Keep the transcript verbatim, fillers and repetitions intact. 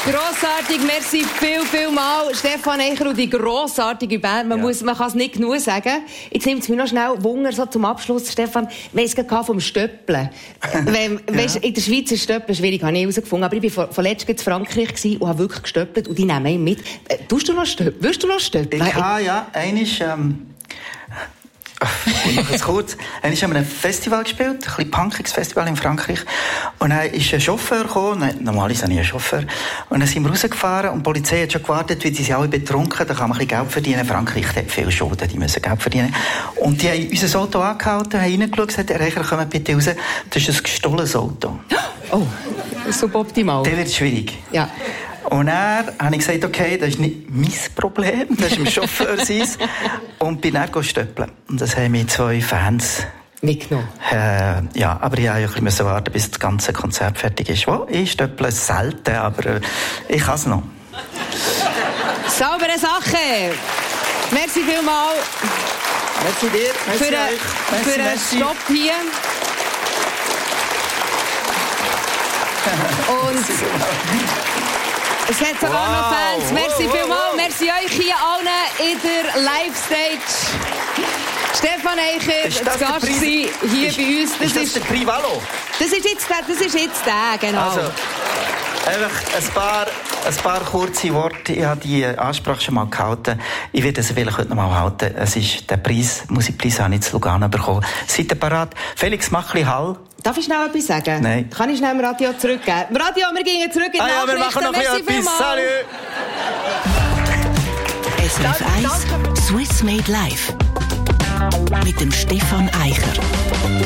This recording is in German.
Grossartig, merci viel, viel mal. Stefan Eicher und die grossartige Band. Man, Ja. muss, man kann es nicht genug sagen. Jetzt nimmt es mich noch schnell Wunder, so zum Abschluss, Stefan. Wir haben es vom Stöppeln. Wenn, ja. Weißt, in der Schweiz ist Stöppeln schwierig, habe ich herausgefunden. Aber ich war vor, vorletzt in Frankreich und habe wirklich gestöppelt und die nehmen ihn mit. Äh, tust du noch stöppeln? Willst du noch stöppeln? Ich habe, ja, einmal, ähm, ich mache es kurz. Einmal haben wir ein Festival gespielt, ein bisschen punkiges Festival in Frankreich. Und dann ist ein Chauffeur gekommen, normalerweise habe ich einen Chauffeur. Und dann sind wir rausgefahren und die Polizei hat schon gewartet, weil die sind alle betrunken, da kann man ein bisschen Geld verdienen. Frankreich hat viele Schulden, die müssen Geld verdienen. Und die haben unser Auto angehalten, haben reingeschaut, gesagt, Herr Eicher, kommt bitte raus, das ist ein gestohlenes Auto. Oh, das ist suboptimal. Der wird schwierig. Ja. Und dann habe ich gesagt, okay, das ist nicht mein Problem, das ist dem Chauffeur sein. Und bin dann stöppeln. Und das haben mir zwei Fans mitgenommen. Äh, ja, aber ich musste ein bisschen warten, bis das ganze Konzert fertig ist. Wo? Ich stöpple selten, aber äh, ich kann es noch. Saubere Sache! Merci vielmals. Merci dir, merci für euch. Merci, für einen Stopp hier. Und es hat sogar wow. noch Fans. Merci wow, vielmals. Wow. Merci euch hier allen in der Live-Stage. Stefan Eicher, ist das Gast hier ist, bei uns. Das ist das ist der Privalo? Das ist jetzt der, das ist jetzt der, genau. Also, einfach ein paar, ein paar kurze Worte. Ich habe die Ansprache schon mal gehalten. Ich werde es vielleicht heute noch mal halten. Es ist der Preis, Musikpreis habe ich zu Lugano bekommen. Seid ihr parat? Felix Machli-Hall. Darf ich schnell etwas sagen? Nein. Kann ich schnell im Radio zurückgeben? Radio, wir gehen zurück in die ah, ja, wir machen noch Merci etwas. Salut! S R F eins Swiss Made Live mit dem Stefan Eicher.